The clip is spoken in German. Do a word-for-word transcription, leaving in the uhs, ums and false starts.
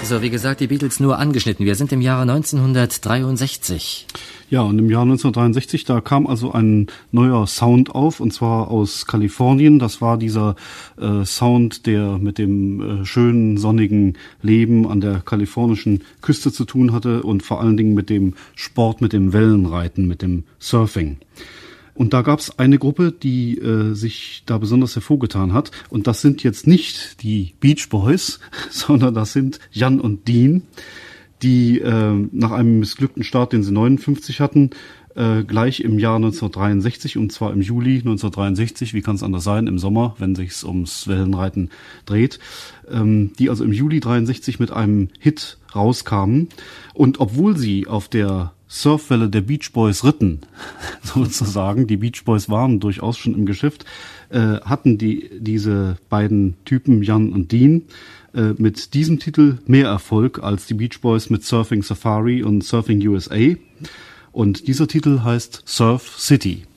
So, wie gesagt, die Beatles nur angeschnitten. Wir sind im Jahre neunzehnhundertdreiundsechzig. Ja, und im Jahr neunzehnhundertdreiundsechzig, da kam also ein neuer Sound auf, und zwar aus Kalifornien. Das war dieser äh, Sound, der mit dem äh, schönen, sonnigen Leben an der kalifornischen Küste zu tun hatte und vor allen Dingen mit dem Sport, mit dem Wellenreiten, mit dem Surfing. Und da gab es eine Gruppe, die äh, sich da besonders hervorgetan hat. Und das sind jetzt nicht die Beach Boys, sondern das sind Jan und Dean, die äh, nach einem missglückten Start, den sie neunundfünfzig hatten, äh, gleich im Jahr neunzehnhundertdreiundsechzig, und zwar im Juli neunzehnhundertdreiundsechzig, wie kann es anders sein, im Sommer, wenn sich's ums Wellenreiten dreht, ähm, die also im Juli dreiundsechzig mit einem Hit rauskamen. Und obwohl sie auf der Surfwelle der Beach Boys ritten, sozusagen, die Beach Boys waren durchaus schon im Geschäft, äh, hatten die diese beiden Typen, Jan und Dean, äh, mit diesem Titel mehr Erfolg als die Beach Boys mit Surfing Safari und Surfing U S A. Und dieser Titel heißt Surf City.